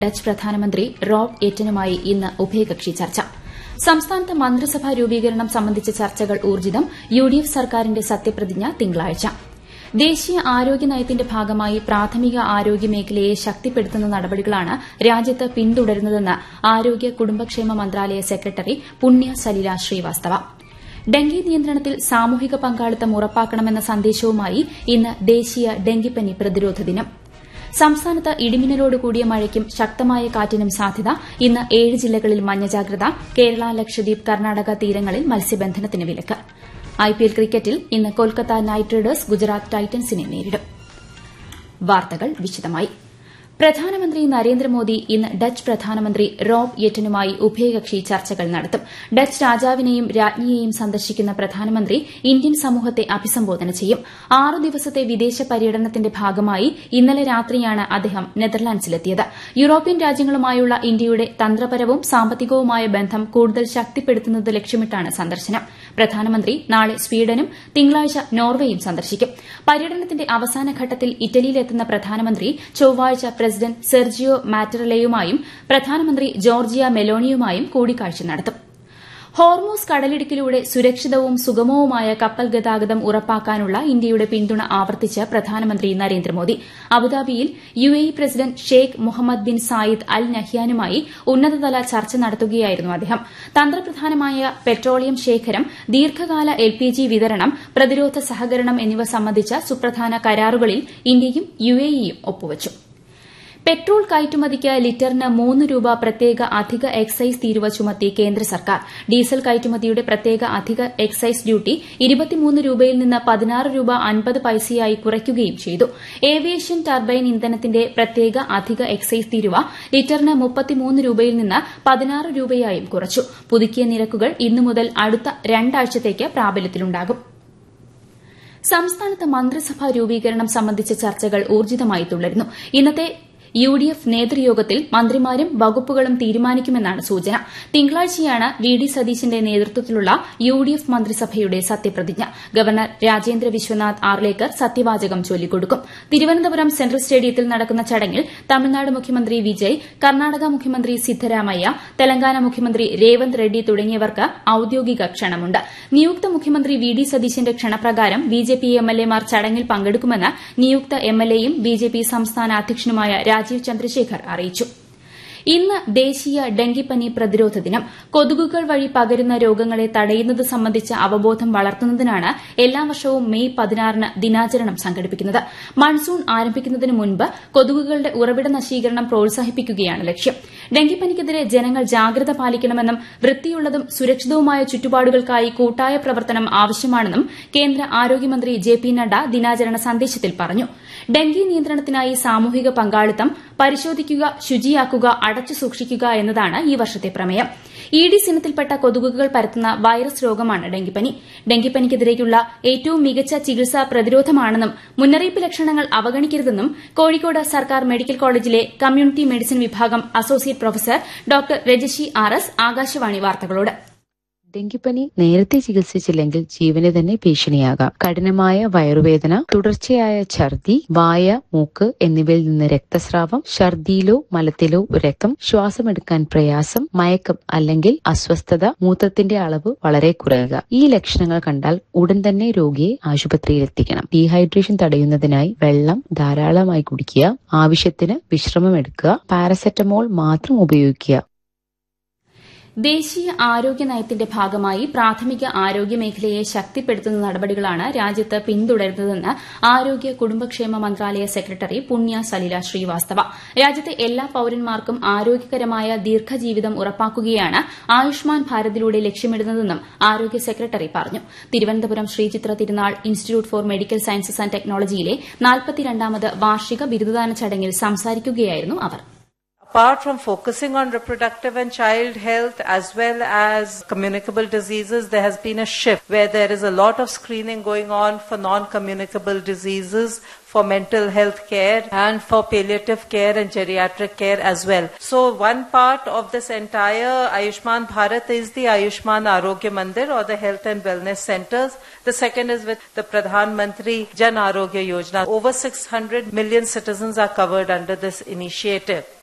Dutch പ്രധാനമന്ത്രി Rob എറ്റനുമായി ഇന്ന് ഉഭയകക്ഷി ചർച്ച. സംസ്ഥാനത്ത് മന്ത്രിസഭാ രൂപീകരണം സംബന്ധിച്ച ചർച്ചകൾ ഊർജ്ജിതം. യുഡിഎഫ് സർക്കാരിന്റെ സത്യപ്രതിജ്ഞ തിങ്കളാഴ്ച. ദേശീയ ആരോഗ്യ നയത്തിന്റെ ഭാഗമായി പ്രാഥമിക ആരോഗ്യ മേഖലയെ ശക്തിപ്പെടുത്തുന്ന നടപടികളാണ് രാജ്യത്ത് പിന്തുടരുന്നതെന്ന് ആരോഗ്യ കുടുംബക്ഷേമ മന്ത്രാലയ സെക്രട്ടറി പുണ്യ സലില ശ്രീവാസ്തവ. ഡെങ്കി നിയന്ത്രണത്തിൽ സാമൂഹിക പങ്കാളിത്തം ഉറപ്പാക്കണമെന്ന സന്ദേശവുമായി ഇന്ന് ദേശീയ ഡെങ്കിപ്പനി പ്രതിരോധ ദിനം. സംസ്ഥാനത്ത് ഇടിമിന്നലോട് കൂടിയ മഴയ്ക്കും ശക്തമായ കാറ്റിനും സാധ്യത. ഇന്ന് 7 ജില്ലകളിൽ മഞ്ഞ ജാഗ്രത. കേരള, ലക്ഷദ്വീപ്, കർണാടക തീരങ്ങളിൽ മത്സ്യബന്ധനത്തിന് വിലക്ക്. ഐപിഎൽ ക്രിക്കറ്റിൽ ഇന്ന് കൊൽക്കത്ത നൈറ്റ് റൈഡേഴ്സ് ഗുജറാത്ത് ടൈറ്റൻസിനെ നേരിടും. വാർത്തകൾ വിശദമായി. പ്രധാനമന്ത്രി നരേന്ദ്രമോദി ഇന്ന് ഡച്ച് പ്രധാനമന്ത്രി റോബ് എറ്റനുമായി ഉഭയകക്ഷി ചർച്ചകൾ നടത്തും. ഡച്ച് രാജാവിനെയും രാജ്ഞിയെയും സന്ദർശിക്കുന്ന പ്രധാനമന്ത്രി ഇന്ത്യൻ സമൂഹത്തെ അഭിസംബോധന ചെയ്യും. 6 ദിവസത്തെ വിദേശ പര്യടനത്തിന്റെ ഭാഗമായി ഇന്നലെ രാത്രിയാണ് അദ്ദേഹം നെതർലാൻഡ്സിലെത്തിയത്. യൂറോപ്യൻ രാജ്യങ്ങളുമായുള്ള ഇന്ത്യയുടെ തന്ത്രപരവും സാമ്പത്തികവുമായ ബന്ധം കൂടുതൽ ശക്തിപ്പെടുത്തുന്നത് ലക്ഷ്യമിട്ടാണ് സന്ദർശനം. പ്രധാനമന്ത്രി നാളെ സ്വീഡനും തിങ്കളാഴ്ച നോർവേയും സന്ദർശിക്കും. പര്യടനത്തിന്റെ അവസാന ഘട്ടത്തിൽ ഇറ്റലിയിലെത്തുന്ന പ്രധാനമന്ത്രി ചൊവ്വാഴ്ച പ്രസിഡന്റ് സെർജിയോ മാറ്ററലയുമായും പ്രധാനമന്ത്രി ജോർജിയ മെലോണിയുമായും കൂടിക്കാഴ്ച നടത്തും. ഹോർമൂസ് കടലിടുക്കിലൂടെ സുരക്ഷിതവും സുഗമവുമായ കപ്പൽ ഗതാഗതം ഉറപ്പാക്കാനുള്ള ഇന്ത്യയുടെ പിന്തുണ ആവർത്തിച്ച് പ്രധാനമന്ത്രി നരേന്ദ്രമോദി. അബുദാബിയിൽ UAE president Sheikh Muhammad bin Zayed Al നഹ്യാനുമായി ഉന്നതതല ചർച്ച നടത്തുകയായിരുന്നു അദ്ദേഹം. തന്ത്രപ്രധാനമായ പെട്രോളിയം ശേഖരം, ദീർഘകാല എൽപിജി വിതരണം, പ്രതിരോധ സഹകരണം എന്നിവ സംബന്ധിച്ച സുപ്രധാന കരാറുകളിൽ ഇന്ത്യയും യുഎഇയും ഒപ്പുവച്ചു. പെട്രോൾ കയറ്റുമതിക്ക് ലിറ്ററിന് 3 രൂപ പ്രത്യേക അധിക എക്സൈസ് തീരുവ ചുമത്തി കേന്ദ്ര സർക്കാർ. ഡീസൽ കയറ്റുമതിയുടെ പ്രത്യേക അധിക എക്സൈസ് ഡ്യൂട്ടി 23 രൂപയിൽ നിന്ന് 16 രൂപ 50 പൈസയായി കുറയ്ക്കുകയും ചെയ്തു. ഏവിയേഷൻ ടർബൈൻ ഇന്ധനത്തിന്റെ പ്രത്യേക അധിക എക്സൈസ് തീരുവ ലിറ്ററിന് 33 രൂപയിൽ നിന്ന് 16 രൂപയായും കുറച്ചു. പുതുക്കിയ നിരക്കുകൾ ഇന്നു മുതൽ അടുത്ത 2 ആഴ്ചത്തേക്ക് പ്രാബല്യത്തിലുണ്ടാകും. സംസ്ഥാനത്ത് മന്ത്രിസഭാ രൂപീകരണം സംബന്ധിച്ച ചർച്ചകൾ ഊർജ്ജിതമായി തുടരുന്നു. ഇന്നത്തെ യുഡിഎഫ് നേതൃയോഗത്തിൽ മന്ത്രിമാരും വകുപ്പുകളും തീരുമാനിക്കുമെന്നാണ് സൂചന. തിങ്കളാഴ്ചയാണ് വി.ഡി. സതീശന്റെ നേതൃത്വത്തിലുള്ള യുഡിഎഫ് മന്ത്രിസഭയുടെ സത്യപ്രതിജ്ഞ. ഗവർണർ രാജേന്ദ്ര വിശ്വനാഥ് ആർലേക്കർ സത്യവാചകം ചൊല്ലിക്കൊടുക്കും. തിരുവനന്തപുരം സെൻട്രൽ സ്റ്റേഡിയത്തിൽ നടക്കുന്ന ചടങ്ങിൽ തമിഴ്നാട് മുഖ്യമന്ത്രി വിജയ്, കർണാടക മുഖ്യമന്ത്രി സിദ്ധരാമയ്യ, തെലങ്കാന മുഖ്യമന്ത്രി രേവന്ത് റെഡ്ഡി തുടങ്ങിയവർക്ക് ഔദ്യോഗിക ക്ഷണമുണ്ട്. നിയുക്ത മുഖ്യമന്ത്രി വി.ഡി. സതീശന്റെ ക്ഷണപ്രകാരം ബിജെപി എംഎൽഎമാർ ചടങ്ങിൽ പങ്കെടുക്കുമെന്ന് നിയുക്ത എംഎൽഎയും ബിജെപി സംസ്ഥാന അധ്യക്ഷനുമായ രാജീവ് ചന്ദ്രശേഖർ അറിയിച്ചു. ഇന്ന് ദേശീയ ഡെങ്കിപ്പനി പ്രതിരോധ ദിനം. കൊതുകുകൾ വഴി പകരുന്ന രോഗങ്ങളെ തടയുന്നത് സംബന്ധിച്ച അവബോധം വളർത്തുന്നതിനാണ് എല്ലാ വർഷവും മെയ് 16-ന് ദിനാചരണം സംഘടിപ്പിക്കുന്നത്. മൺസൂൺ ആരംഭിക്കുന്നതിന് മുൻപ് കൊതുകുകളുടെ ഉറവിട നശീകരണം പ്രോത്സാഹിപ്പിക്കുകയാണ് ലക്ഷ്യം. ഡെങ്കിപ്പനിക്കെതിരെ ജനങ്ങൾ ജാഗ്രത പാലിക്കണമെന്നും വൃത്തിയുള്ളതും സുരക്ഷിതവുമായ ചുറ്റുപാടുകൾക്കായി കൂട്ടായ പ്രവർത്തനം ആവശ്യമാണെന്നും കേന്ദ്ര ആരോഗ്യമന്ത്രി ജെ.പി. നഡ്ഡ ദിനാചരണ സന്ദേശത്തിൽ പറഞ്ഞു. ഡെങ്കി നിയന്ത്രണത്തിനായി സാമൂഹിക പങ്കാളിത്തം, പരിശോധിക്കുക, ശുചിയാക്കുക, അടച്ചു സൂക്ഷിക്കുക എന്നതാണ് ഈ വർഷത്തെ പ്രമേയം. ഈഡിസ് ഇനത്തിൽപ്പെട്ട കൊതുകുകൾ പരത്തുന്ന വൈറസ് രോഗമാണ് ഡെങ്കിപ്പനി. ഡെങ്കിപ്പനിക്കെതിരെയുള്ള ഏറ്റവും മികച്ച ചികിത്സ പ്രതിരോധമാണെന്നും മുന്നറിയിപ്പ് ലക്ഷണങ്ങൾ അവഗണിക്കരുതെന്നും കോഴിക്കോട് സർക്കാർ മെഡിക്കൽ കോളേജിലെ കമ്മ്യൂണിറ്റി മെഡിസിൻ വിഭാഗം അസോസിയേറ്റ് പ്രൊഫസർ ഡോക്ടർ രജഷി ആർ.എസ്. ആകാശവാണി വാർത്തകളോട്. ഡെങ്കിപ്പനി നേരത്തെ ചികിത്സിച്ചില്ലെങ്കിൽ ജീവന് തന്നെ ഭീഷണിയാകാം. കഠിനമായ വയറുവേദന, തുടർച്ചയായ ഛർദി, വായ, മൂക്ക് എന്നിവയിൽ നിന്ന് രക്തസ്രാവം, ഛർദിയിലോ മലത്തിലോ രക്തം, ശ്വാസമെടുക്കാൻ പ്രയാസം, മയക്കം അല്ലെങ്കിൽ അസ്വസ്ഥത, മൂത്രത്തിന്റെ അളവ് വളരെ കുറയുക. ഈ ലക്ഷണങ്ങൾ കണ്ടാൽ ഉടൻ തന്നെ രോഗിയെ ആശുപത്രിയിൽ എത്തിക്കണം. ഡീഹൈഡ്രേഷൻ തടയുന്നതിനായി വെള്ളം ധാരാളമായി കുടിക്കുക, ആവശ്യത്തിന് വിശ്രമമെടുക്കുക, പാരസെറ്റമോൾ മാത്രം ഉപയോഗിക്കുക. ദേശീയ ആരോഗ്യ നയത്തിന്റെ ഭാഗമായി പ്രാഥമിക ആരോഗ്യ മേഖലയെ ശക്തിപ്പെടുത്തുന്ന നടപടികളാണ് രാജ്യത്ത് പിന്തുടരുന്നതെന്ന് ആരോഗ്യ കുടുംബക്ഷേമ മന്ത്രാലയ സെക്രട്ടറി പുണ്യ സലില ശ്രീവാസ്തവ. രാജ്യത്തെ എല്ലാ പൌരന്മാർക്കും ആരോഗ്യകരമായ ദീർഘജീവിതം ഉറപ്പാക്കുകയാണ് ആയുഷ്മാൻ ഭാരതിലൂടെ ലക്ഷ്യമിടുന്നതെന്നും ആരോഗ്യ സെക്രട്ടറി പറഞ്ഞു. തിരുവനന്തപുരം ശ്രീചിത്ര തിരുനാൾ institute four medical sciences and ടെക്നോളജിയിലെ 42ാമത് വാർഷിക ബിരുദദാന ചടങ്ങിൽ സംസാരിക്കുകയായിരുന്നു അവർ. Apart from focusing on reproductive and child health as well as communicable diseases, there has been a shift where there is a lot of screening going on for non-communicable diseases, for mental health care and for palliative care and geriatric care as well. So one part of this entire Ayushman Bharat is the Ayushman Arogya Mandir or the health and wellness centers. The second is with the Pradhan Mantri Jan Arogya Yojana. Over 600 million citizens are covered under this initiative.